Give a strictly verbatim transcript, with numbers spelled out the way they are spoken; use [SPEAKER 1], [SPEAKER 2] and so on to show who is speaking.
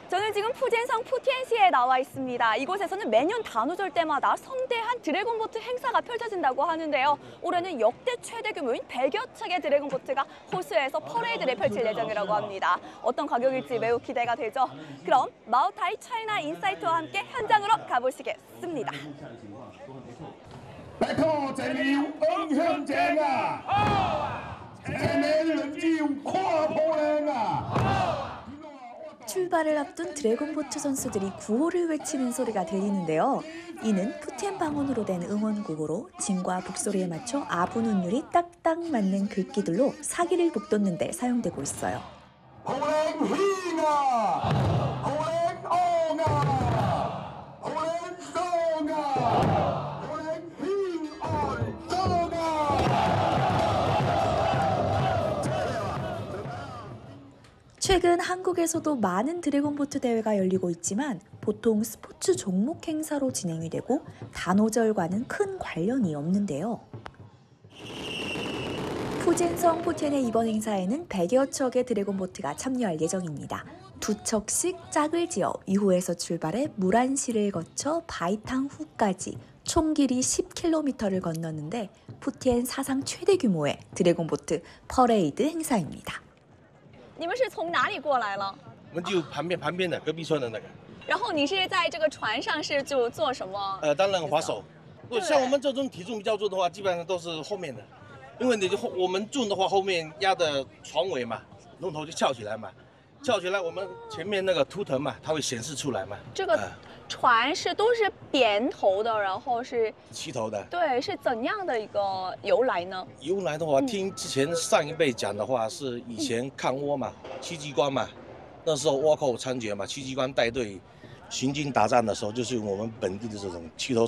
[SPEAKER 1] 저는 지금 푸젠성 푸티엔시에 나와 있습니다. 이곳에서는 매년 단오절 때마다 성대한 드래곤보트 행사가 펼쳐진다고 하는데요. 올해는 역대 최대 규모인 백여 척의 드래곤보트가 호수에서 퍼레이드를 펼칠 예정이라고 합니다. 어떤 가격일지 매우 기대가 되죠. 그럼 마오타이 차이나 인사이트와 함께 현장으로 가보시겠습니다.
[SPEAKER 2] 拜托在你恩向前啊！前面人就跨坡人啊！
[SPEAKER 3] 출발을 앞둔 드래곤보트 선수들이 구호를 외치는 소리가 들리는데요. 이는 푸티엔 방언으로 된 응원곡으로 진과 북소리에 맞춰 아부 눈율이 딱딱 맞는 글귀들로 사기를 북돋는 데 사용되고 있어요. 최근 한국에서도 많은 드래곤보트 대회가 열리고 있지만 보통 스포츠 종목 행사로 진행이 되고 단오절과는 큰 관련이 없는데요. 푸젠성 푸티엔의 이번 행사에는 백여 척의 드래곤보트가 참여할 예정입니다. 두 척씩 짝을 지어 이호에서 출발해 무란시를 거쳐 바이탕후까지 총 길이 십 킬로미터를 건넜는데 푸티엔 사상 최대 규모의 드래곤보트 퍼레이드 행사입니다.
[SPEAKER 1] 你们是从哪里过来了？
[SPEAKER 4] 我们就旁边旁边的隔壁村的那个。
[SPEAKER 1] 然后你是在这个船上是就做什么？
[SPEAKER 4] 呃，当然划手。不像我们这种体重比较重的话，基本上都是后面的，因为你就后我们重的话，后面压的船尾嘛，龙头就翘起来嘛，翘起来我们前面那个凸腾嘛，它会显示出来嘛。
[SPEAKER 1] 这个船是都是扁头的，然后是
[SPEAKER 4] 齐头的。
[SPEAKER 1] 对，是怎样的一个由来呢？
[SPEAKER 4] 由来的话，听之前上一辈讲的话，是以前抗倭嘛，戚继光嘛，那时候倭寇猖獗嘛，戚继光带队行军打仗的时候，就是用我们本地的这种七头